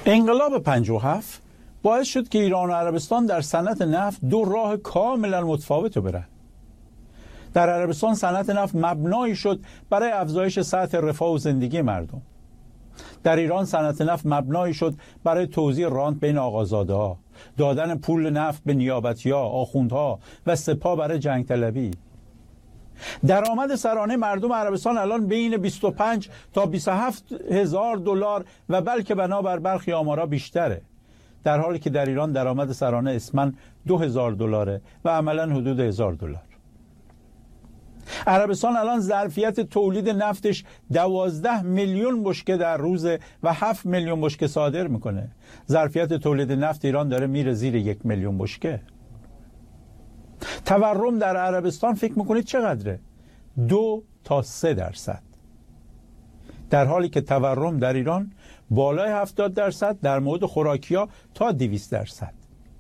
انقلاب 57 باعث شد که ایران و عربستان در صنعت نفت دو راه کاملا متفاوت رو برن. در عربستان صنعت نفت مبنایی شد برای افزایش سطح رفاه و زندگی مردم. در ایران صنعت نفت مبنایی شد برای توزیع رانت بین آقازاده‌ها، دادن پول نفت به نیابتی‌ها، آخوندها و سپاه برای جنگ طلبی. درآمد سرانه مردم عربستان الان بین 25 تا 27 هزار دلار و بلکه بنابر برخی آمارا بیشتره، در حالی که در ایران درآمد سرانه اسماً 2000 دلاره و عملاً حدود 1000 دلار. عربستان الان ظرفیت تولید نفتش 12 میلیون بشکه در روزه و 7 میلیون بشکه صادر میکنه. ظرفیت تولید نفت ایران داره میره زیر 1 میلیون بشکه. تورم در عربستان فکر میکنید چقدره؟ 2 تا 3%. در حالی که تورم در ایران بالای 70%، در مورد خوراکی‌ها تا 200%.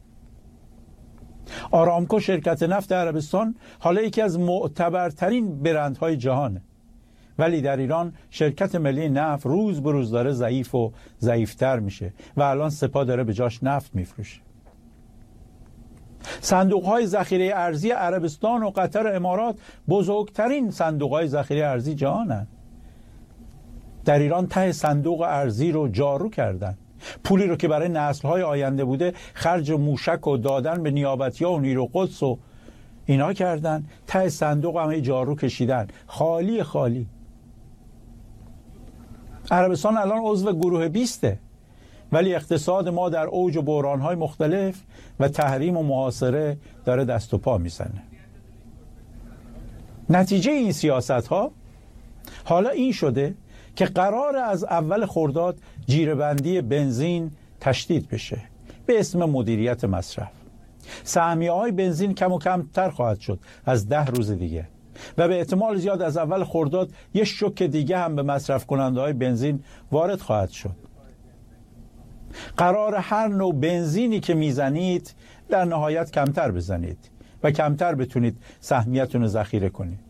آرامکو شرکت نفت عربستان حالا یکی از معتبرترین برندهای جهانه، ولی در ایران شرکت ملی نفت روز به روز داره ضعیف و ضعیفتر میشه و الان سپاه داره به جاش نفت میفروشه. صندوق‌های ذخیره ارزی عربستان و قطر و امارات بزرگترین صندوق‌های ذخیره ارزی جهانن. در ایران ته صندوق ارزی رو جارو کردن. پولی رو که برای نسل‌های آینده بوده خرج موشک و دادن به نیابتی‌ها و نیرو قدس و اینا کردن، ته صندوق همه جارو کشیدن، خالی خالی. عربستان الان عضو گروه 20، ولی اقتصاد ما در اوج و بحران‌های مختلف و تحریم و محاصره داره دست و پا میزنه. نتیجه این سیاست‌ها حالا این شده که قرار از اول خرداد جیره‌بندی بنزین تشدید بشه به اسم مدیریت مصرف. سهمیه‌های بنزین کم و کمتر خواهد شد از 10 روز دیگه و به احتمال زیاد از اول خرداد یه شوک دیگه هم به مصرف کننده‌های بنزین وارد خواهد شد. قرار هر نوع بنزینی که میزنید در نهایت کمتر بزنید و کمتر بتونید سهمیتون رو ذخیره کنید.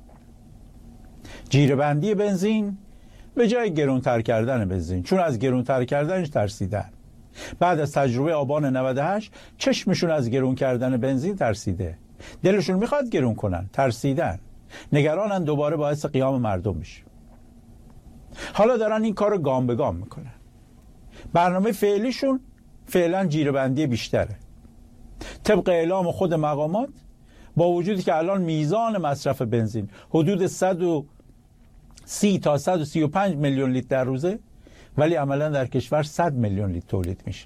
جیره‌بندی بنزین به جای گرونتر کردن بنزین، چون از گرونتر کردنش ترسیدن. بعد از تجربه آبان 98 چشمشون از گرون کردن بنزین ترسیده، دلشون میخواد گرون کنن، ترسیدن، نگرانن دوباره باعث قیام مردم میشه. حالا دارن این کار رو گام به گام میکنن. برنامه فعلیشون فعلا جیره‌بندی بیشتره. طبق اعلام خود مقامات، با وجودی که الان میزان مصرف بنزین حدود 130 تا 135 میلیون لیتر در روزه، ولی عملا در کشور 100 میلیون لیتر تولید میشه.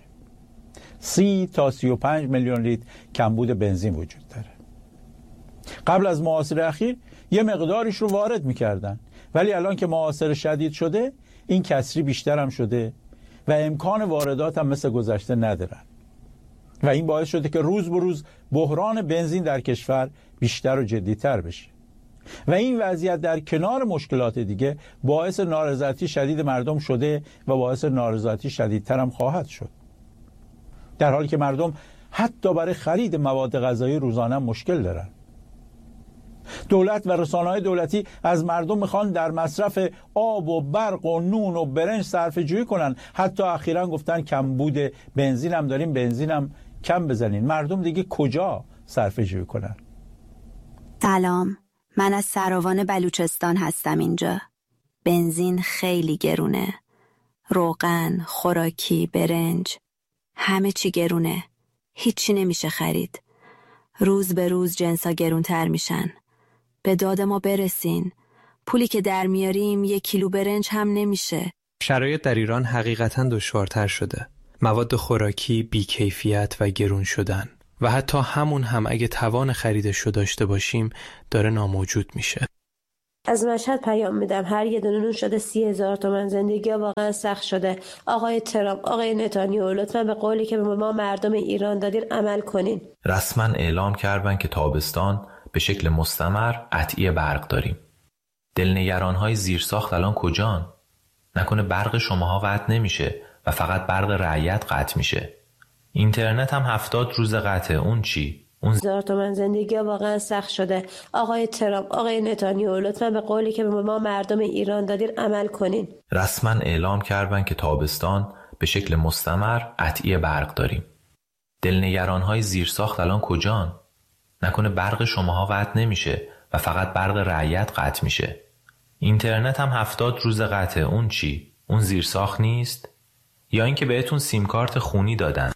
30 تا 35 میلیون لیتر کمبود بنزین وجود داره. قبل از محاصره اخیر یه مقداریش رو وارد میکردن، ولی الان که محاصره شدید شده این کسری بیشتر هم شده و امکان واردات هم مثل گذشته ندارن و این باعث شده که روز به روز بحران بنزین در کشور بیشتر و جدیتر بشه و این وضعیت در کنار مشکلات دیگه باعث نارضایتی شدید مردم شده و باعث نارضایتی شدیدتر هم خواهد شد، در حالی که مردم حتی برای خرید مواد غذایی روزانه مشکل دارن. دولت و رسانه‌های دولتی از مردم میخوان در مصرف آب و برق و نون و برنج صرفه جویی کنن. حتی اخیراً گفتن کمبود بنزین هم داریم، بنزین هم کم بزنین. مردم دیگه کجا صرفه جویی کنن؟ سلام، من از سراوان بلوچستان هستم. اینجا بنزین خیلی گرونه، روغن، خوراکی، برنج، همه چی گرونه، هیچی نمیشه خرید. روز به روز جنسا گرونتر میشن. به داد ما برسین. پولی که در میاریم 1 کیلو برنج هم نمیشه. شرایط در ایران حقیقتاً دشوارتر شده. مواد خوراکی بی‌کیفیت و گرون شدن و حتی همون هم اگه توان خریدش رو داشته باشیم داره ناموجود میشه. از مشهد پیام میدم، هر یه دونه نون شده 30,000 تومان. زندگی واقعا سخت شده. آقای ترامپ، آقای نتانیاهو، لطفا به قولی که به ما مردم ایران دادین عمل کنین. رسما اعلام کردن که تابستان به شکل مستمر قطعی برق داریم. دلنگران‌های زیرساخت الان کجان؟ نکنه برق شماها قطع نمیشه و فقط برق رعیت قطع میشه. اینترنت هم 70 روز قطعه. اون چی؟ اون 1000 تومان. زندگی واقعا سخت شده. آقای ترامپ، آقای نتانیاهو، لطفا به قولی که به ما مردم ایران دادین عمل کنین. رسما اعلام کردن که تابستان به شکل مستمر قطعی برق داریم. دلنگران‌های زیرساخت الان کجان؟ نکنه برق شماها قطع نمیشه و فقط برق رعیت قطع میشه. اینترنت هم 70 روز قطعه، اون چی؟ اون زیرساخت نیست؟ یا اینکه بهتون سیم کارت خونی دادن